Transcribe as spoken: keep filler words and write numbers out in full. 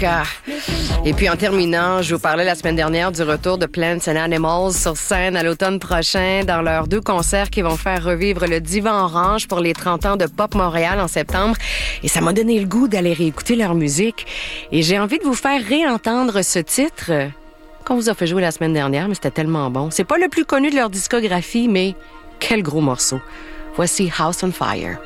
Et puis en terminant, je vous parlais la semaine dernière du retour de Plants and Animals sur scène à l'automne prochain dans leurs deux concerts qui vont faire revivre le Divan Orange pour les trente ans de Pop Montréal en septembre. Et ça m'a donné le goût d'aller réécouter leur musique. Et j'ai envie de vous faire réentendre ce titre qu'on vous a fait jouer la semaine dernière, mais c'était tellement bon. C'est pas le plus connu de leur discographie, mais quel gros morceau. Voici House on Fire.